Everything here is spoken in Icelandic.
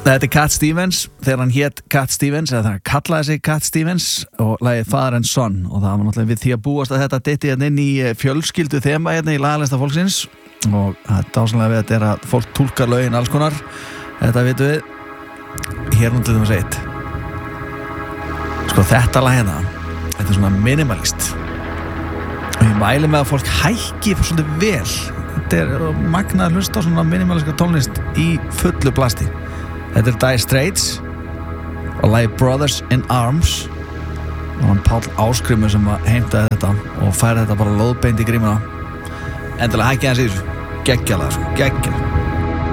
Þetta Cat Stevens, þegar hann hét Cat Stevens, eða það kallaði sig Cat Stevens og lagið Father and Son og það var náttúrulega við því að búast að þetta dytti hérna inn í fjölskyldu þema hérna í lagalista fólksins og þetta ásanlega við þetta að fólk túlkar lögin alls konar, þetta vitum við hér til dæmis eitt. Sko þetta lag hérna, þetta svona minimalist og ég mæli með að fólk hækki svolítið vel, þetta magnað að hlusta á svona minimaliska tónlist í fullu plasti. Þetta Dire Straits og lagi Brothers in Arms og hann Páll Áskrimur sem heimtaði þetta og færi þetta bara lóðbeint í grímuna. Endilega hækki hans í þessu, geggjalega sko, geggjalega.